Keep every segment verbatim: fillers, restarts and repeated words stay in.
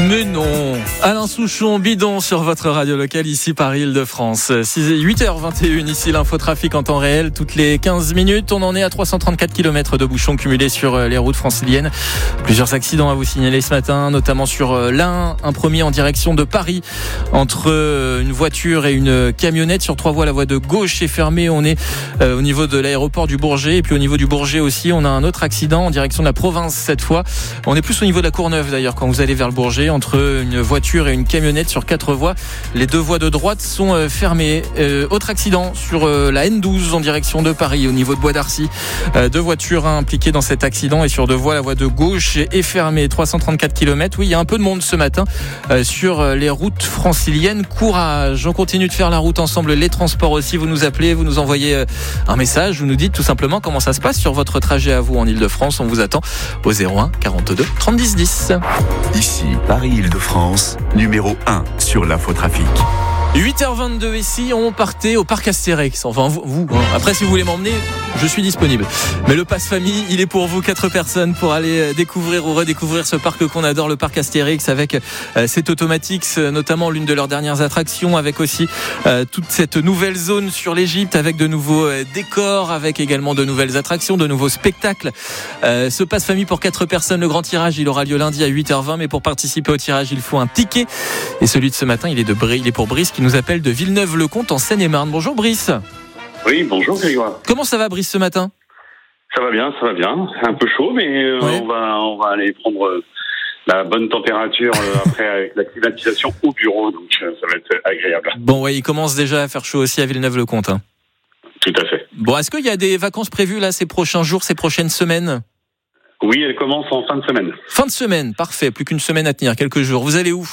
Mais non. Alain Souchon, bidon sur votre radio locale ici Paris-Île-de-France. huit heures vingt et une ici l'infotrafic en temps réel. Toutes les quinze minutes, on en est à trois cent trente-quatre kilomètres de bouchons cumulés sur les routes franciliennes. Plusieurs accidents à vous signaler ce matin, notamment sur l'Ain. Un premier en direction de Paris entre une voiture et une camionnette. Sur trois voies, la voie de gauche est fermée. On est au niveau de l'aéroport du Bourget. Et puis au niveau du Bourget aussi, on a un autre accident en direction de la province cette fois. On est plus au niveau de la Courneuve d'ailleurs quand vous allez vers le Bourget. Entre une voiture et une camionnette sur quatre voies. Les deux voies de droite sont fermées. Euh, autre accident sur euh, la N douze en direction de Paris au niveau de Bois d'Arcy. Euh, deux voitures impliquées dans cet accident et sur deux voies, la voie de gauche est fermée. trois cent trente-quatre kilomètres. Oui, il y a un peu de monde ce matin euh, sur les routes franciliennes. Courage. On continue de faire la route ensemble. Les transports aussi. Vous nous appelez, vous nous envoyez euh, un message. Vous nous dites tout simplement comment ça se passe sur votre trajet à vous en Île-de-France. On vous attend au zéro un quarante-deux trente dix dix. Ici, Paris-Île-de-France, numéro un sur l'infotrafic. huit heures vingt-deux ici, on partait au parc Astérix. Enfin, vous, vous hein. Après, si vous voulez m'emmener, je suis disponible. Mais le pass famille, il est pour vous, quatre personnes, pour aller découvrir ou redécouvrir ce parc qu'on adore, le parc Astérix, avec euh, cette Automatix, notamment l'une de leurs dernières attractions, avec aussi euh, toute cette nouvelle zone sur l'Égypte, avec de nouveaux euh, décors, avec également de nouvelles attractions, de nouveaux spectacles. Euh, ce pass famille pour quatre personnes, le grand tirage, il aura lieu lundi à huit heures vingt, mais pour participer au tirage, il faut un ticket. Et celui de ce matin, il est, de Bri- il est pour Brice, qui nous appelle de Villeneuve-le-Comte en Seine-et-Marne. Bonjour Brice. Oui, bonjour Grégoire. Comment ça va Brice ce matin ? Ça va bien, ça va bien. C'est un peu chaud, mais euh, ouais. on va on va aller prendre euh, la bonne température euh, après avec la climatisation au bureau, donc euh, ça va être agréable. Bon, ouais, il commence déjà à faire chaud aussi à Villeneuve-le-Comte. Hein. Tout à fait. Bon, est-ce qu'il y a des vacances prévues là ces prochains jours, ces prochaines semaines ? Oui, elles commencent en fin de semaine. Fin de semaine, parfait. Plus qu'une semaine à tenir, quelques jours. Vous allez où ?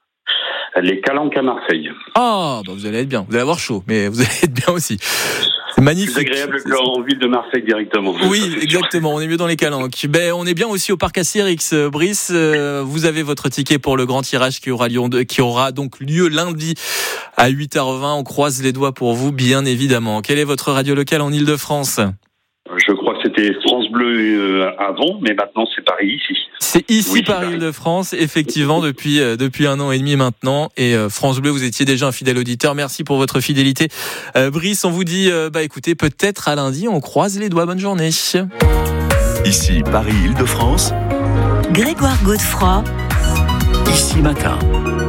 Les Calanques à Marseille. Ah, bah vous allez être bien. Vous allez avoir chaud, mais vous allez être bien aussi. C'est magnifique. C'est agréable qu'en ville de Marseille directement. Oui, exactement. On est mieux dans les Calanques. Ben, on est bien aussi au parc Astérix. Brice, euh, vous avez votre ticket pour le grand tirage qui aura lieu, qui aura donc lieu lundi à huit heures vingt. On croise les doigts pour vous, bien évidemment. Quelle est votre radio locale en Île-de-France ? Je crois que c'était France Bleu euh, avant, mais maintenant c'est Paris ici. C'est ici oui, Paris-Île-de-France, effectivement, depuis euh, depuis un an et demi maintenant. Et euh, France Bleu, vous étiez déjà un fidèle auditeur. Merci pour votre fidélité. Euh, Brice, on vous dit, euh, bah écoutez, peut-être à lundi, on croise les doigts. Bonne journée. Ici Paris-Île-de-France. Grégoire Godefroy. Ici matin.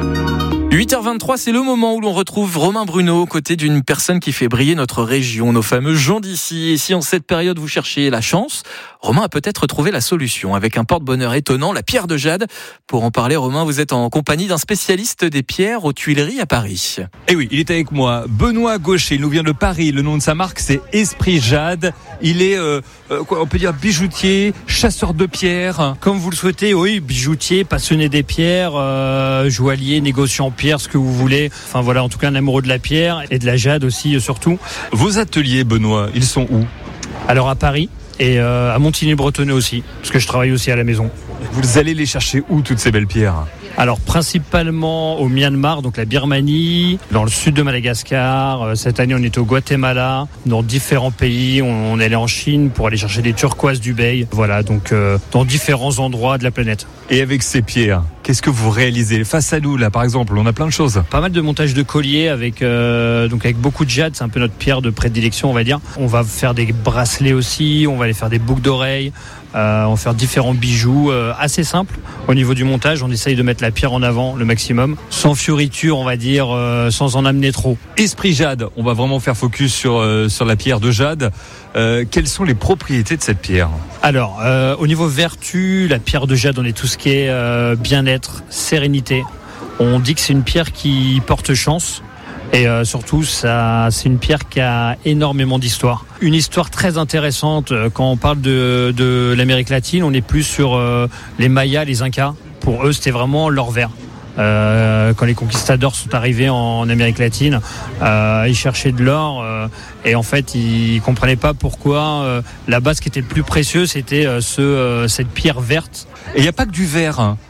huit heures vingt-trois, c'est le moment où l'on retrouve Romain Bruno aux côtés d'une personne qui fait briller notre région, nos fameux gens d'ici. Et si en cette période vous cherchez la chance, Romain a peut-être trouvé la solution avec un porte-bonheur étonnant, la pierre de jade. Pour en parler, Romain, vous êtes en compagnie d'un spécialiste des pierres aux Tuileries à Paris. Et oui, il est avec moi, Benoît Gaucher, il nous vient de Paris. Le nom de sa marque, c'est Esprit Jade. Il est, euh, euh, quoi, on peut dire bijoutier, chasseur de pierres. Comme vous le souhaitez, oui, bijoutier, passionné des pierres, euh, joaillier, négociant pierre, ce que vous voulez. Enfin voilà, en tout cas un amoureux de la pierre et de la jade aussi surtout. Vos ateliers, Benoît, ils sont où ? Alors à Paris et euh, à Montigny-le-Bretonneux aussi, parce que je travaille aussi à la maison. Vous allez les chercher où toutes ces belles pierres ? Alors principalement au Myanmar, donc la Birmanie, dans le sud de Madagascar. Cette année on est au Guatemala, dans différents pays. On, on est allé en Chine pour aller chercher des turquoises du Bay. Voilà, donc euh, dans différents endroits de la planète. Et avec ces pierres, qu'est-ce que vous réalisez ? Face à nous là par exemple, on a plein de choses. Pas mal de montage de colliers avec, euh, donc avec beaucoup de jade, c'est un peu notre pierre de prédilection on va dire. On va faire des bracelets aussi, on va aller faire des boucles d'oreilles. Euh, on va faire différents bijoux euh, assez simples. Au niveau du montage, on essaye de mettre la pierre en avant le maximum, sans fioriture, on va dire, euh, sans en amener trop. Esprit Jade, on va vraiment faire focus sur euh, sur la pierre de jade. Euh, quelles sont les propriétés de cette pierre ? Alors, euh, au niveau vertu, la pierre de jade, on est tout ce qui est euh, bien-être, sérénité. On dit que c'est une pierre qui porte chance. Et euh, surtout, ça, c'est une pierre qui a énormément d'histoire. Une histoire très intéressante. Quand on parle de, de l'Amérique latine, on est plus sur euh, les Mayas, les Incas. Pour eux, c'était vraiment l'or vert. Euh, quand les conquistadors sont arrivés en, en Amérique latine, euh, ils cherchaient de l'or euh, et en fait, ils comprenaient pas pourquoi euh, là-bas, ce qui était le plus précieux, c'était euh, ce, euh, cette pierre verte. Et il n'y a pas que du verre. Hein.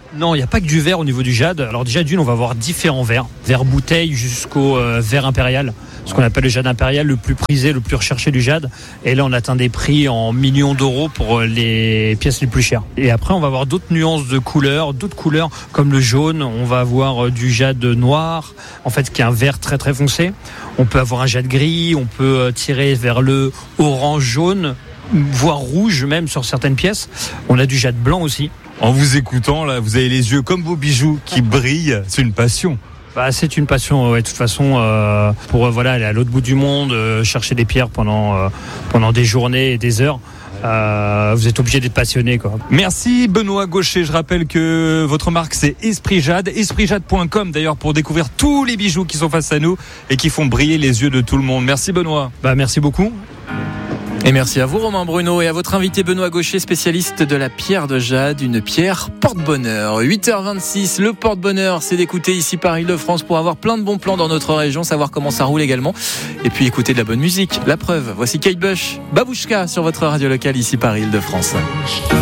Non, il n'y a pas que du verre au niveau du jade. Alors déjà d'une, on va avoir différents verres, verre bouteille jusqu'au euh, verre impérial, ce qu'on appelle le jade impérial, le plus prisé, le plus recherché du jade. Et là, on atteint des prix en millions d'euros pour les pièces les plus chères. Et après, on va avoir d'autres nuances de couleurs, d'autres couleurs comme le jaune. On va avoir du jade noir, en fait, qui est un vert très très foncé. On peut avoir un jade gris, on peut tirer vers le orange jaune, voire rouge même sur certaines pièces. On a du jade blanc aussi. En vous écoutant, là, vous avez les yeux comme vos bijoux qui brillent. C'est une passion. Bah, c'est une passion, ouais, de toute façon, euh, pour euh, voilà, aller à l'autre bout du monde, euh, chercher des pierres pendant, euh, pendant des journées et des heures. Euh, vous êtes obligé d'être passionné, quoi. Merci Benoît Gaucher. Je rappelle que votre marque c'est Esprit Jade, esprit jade point com d'ailleurs pour découvrir tous les bijoux qui sont face à nous et qui font briller les yeux de tout le monde. Merci Benoît. Bah, merci beaucoup. Et merci à vous Romain Bruno et à votre invité Benoît Gaucher, spécialiste de la pierre de jade, une pierre porte-bonheur. huit heures vingt-six, le porte-bonheur, c'est d'écouter ici par Île-de-France pour avoir plein de bons plans dans notre région, savoir comment ça roule également. Et puis écouter de la bonne musique. La preuve, voici Kate Bush, Babouchka sur votre radio locale ici par Île-de-France.